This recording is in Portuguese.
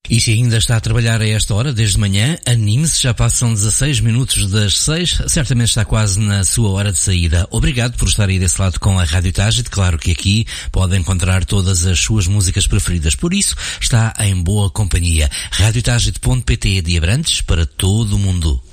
E se ainda está a trabalhar a esta hora, desde manhã, anime-se, já passam 16 minutos das 6, certamente está quase na sua hora de saída. Obrigado por estar aí desse lado com a Rádio Tágit, claro que aqui pode encontrar todas as suas músicas preferidas, por isso está em boa companhia. Radiotágit.pt de Abrantes para todo o mundo.